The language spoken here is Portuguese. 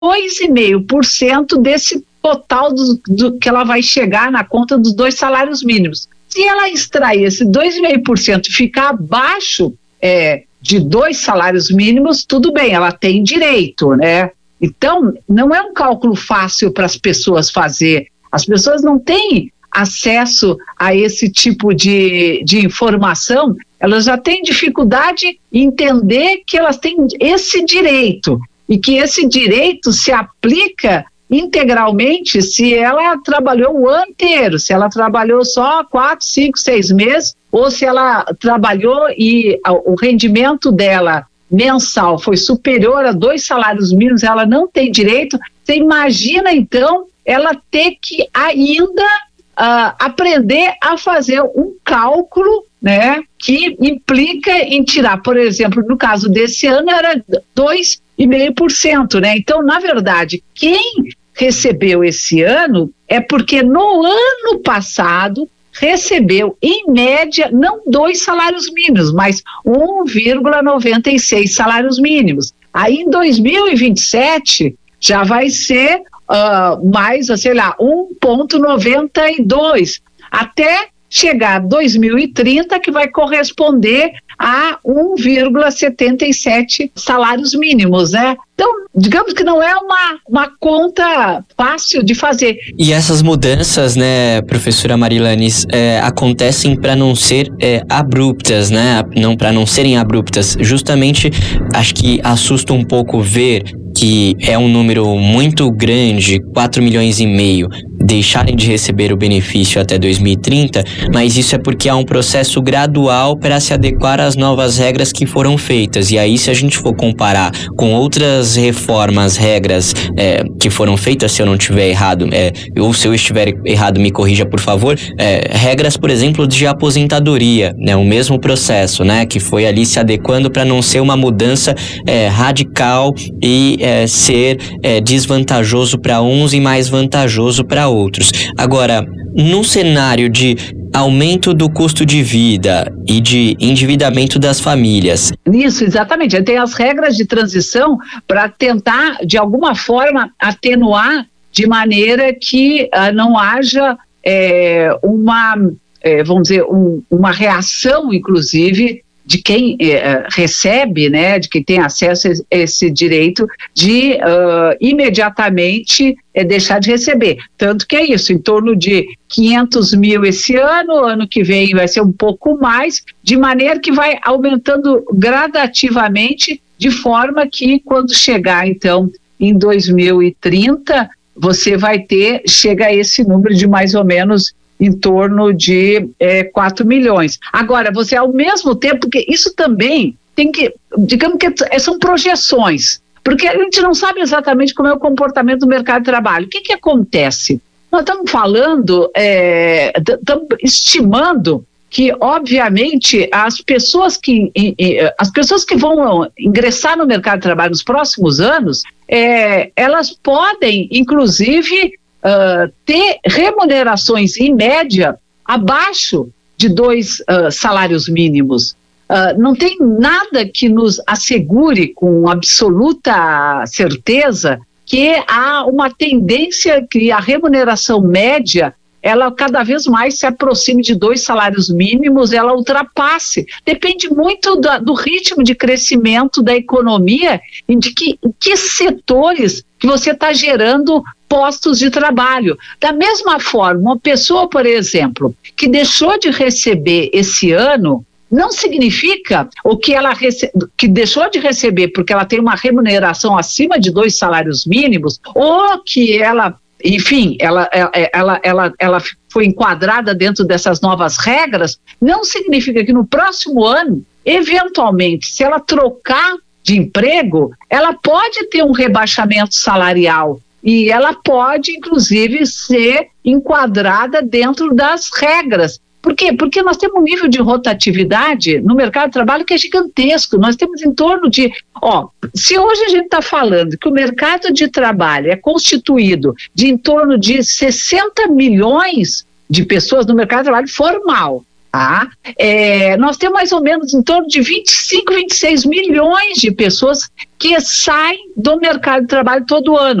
2,5% desse total do que ela vai chegar na conta dos 2 salários mínimos. Se ela extrair esse 2,5% e ficar abaixo de 2 salários mínimos, tudo bem, ela tem direito, né? Então, não é um cálculo fácil para as pessoas fazer. As pessoas não têm acesso a esse tipo de informação, elas já têm dificuldade em entender que elas têm esse direito e que esse direito se aplica integralmente se ela trabalhou o ano inteiro, se ela trabalhou só 4, 5, 6 meses, ou se ela trabalhou e o rendimento dela mensal foi superior a 2 salários mínimos, ela não tem direito. Você imagina, então, ela ter que ainda aprender a fazer um cálculo, né, que implica em tirar, por exemplo, no caso desse ano era 2,5%, né? Então, na verdade, quem recebeu esse ano é porque no ano passado recebeu, em média, não 2 salários mínimos, mas 1,96 salários mínimos. Aí em 2027 já vai ser mais, sei lá, 1,92, até chegar a 2030, que vai corresponder a 1,77 salários mínimos, né? Então, digamos que não é uma conta fácil de fazer. E essas mudanças, né, professora Marilanes, acontecem para não ser abruptas, né? Não, para não serem abruptas. Justamente, acho que assusta um pouco ver que é um número muito grande, 4,5 milhões, deixarem de receber o benefício até 2030, mas isso é porque há um processo gradual para se adequar às novas regras que foram feitas. E aí, se a gente for comparar com outras reformas, regras que foram feitas, se eu não estiver errado, ou se eu estiver errado, me corrija, por favor, regras, por exemplo, de aposentadoria, né, o mesmo processo, né, que foi ali se adequando para não ser uma mudança radical e ser desvantajoso para uns e mais vantajoso para outros. Agora, num cenário de aumento do custo de vida e de endividamento das famílias. Isso, exatamente. Tem as regras de transição para tentar, de alguma forma, atenuar de maneira que não haja vamos dizer, uma reação, inclusive, de quem recebe, né, de quem tem acesso a esse direito de imediatamente deixar de receber. Tanto que é isso, em torno de 500 mil esse ano que vem vai ser um pouco mais, de maneira que vai aumentando gradativamente, de forma que quando chegar, então, em 2030, você chega a esse número de mais ou menos em torno de 4 milhões. Agora, você ao mesmo tempo, porque isso também tem que, digamos que são projeções, porque a gente não sabe exatamente como é o comportamento do mercado de trabalho. O que acontece? Nós estamos falando, estamos estimando que, obviamente, as pessoas que vão ingressar no mercado de trabalho nos próximos anos, elas podem, inclusive, ter remunerações em média abaixo de 2 salários mínimos. Não tem nada que nos assegure com absoluta certeza que há uma tendência que a remuneração média ela cada vez mais se aproxime de 2 salários mínimos, ela ultrapasse. Depende muito do ritmo de crescimento da economia e de que setores que você está gerando postos de trabalho. Da mesma forma, uma pessoa, por exemplo, que deixou de receber esse ano, não significa que deixou de receber porque ela tem uma remuneração acima de 2 salários mínimos, ou que ela, enfim, ela foi enquadrada dentro dessas novas regras, não significa que no próximo ano, eventualmente, se ela trocar de emprego, ela pode ter um rebaixamento salarial e ela pode, inclusive, ser enquadrada dentro das regras. Por quê? Porque nós temos um nível de rotatividade no mercado de trabalho que é gigantesco. Nós temos em torno de... se hoje a gente está falando que o mercado de trabalho é constituído de em torno de 60 milhões de pessoas no mercado de trabalho formal, Tá? Nós temos mais ou menos em torno de 25, 26 milhões de pessoas que saem do mercado de trabalho todo ano.